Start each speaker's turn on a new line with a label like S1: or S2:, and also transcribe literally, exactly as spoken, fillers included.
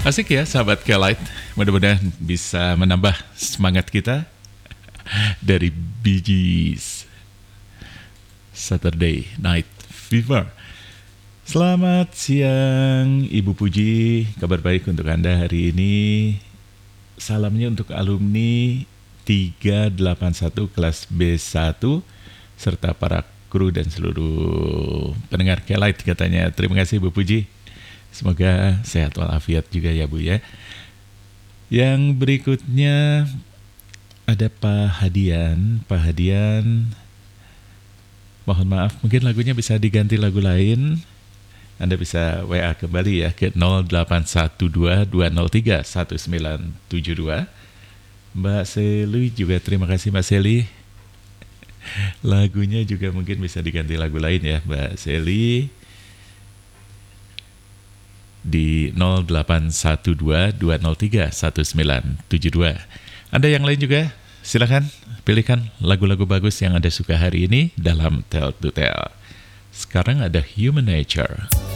S1: Asik ya sahabat K-Light. Mudah-mudahan bisa menambah semangat kita dari Bee Gees, Saturday Night Fever. Selamat siang Ibu Puji, kabar baik untuk Anda hari ini. Salamnya untuk alumni tiga delapan satu kelas B satu serta para kru dan seluruh pendengar K-Light katanya. Terima kasih Bu Puji. Semoga sehat walafiat juga ya Bu ya. Yang berikutnya ada Pak Hadian. Pak Hadian, mohon maaf mungkin lagunya bisa diganti lagu lain. Anda bisa W A kembali ya ke nol delapan satu dua dua nol tiga satu sembilan tujuh dua. Mbak Seli juga terima kasih Mbak Seli. Lagunya juga mungkin bisa diganti lagu lain ya Mbak Seli. Di nol delapan satu dua dua nol tiga satu sembilan tujuh dua. Anda yang lain juga silakan pilihkan lagu-lagu bagus yang Anda suka hari ini dalam Tell to Tell. Sekarang ada Human Nature.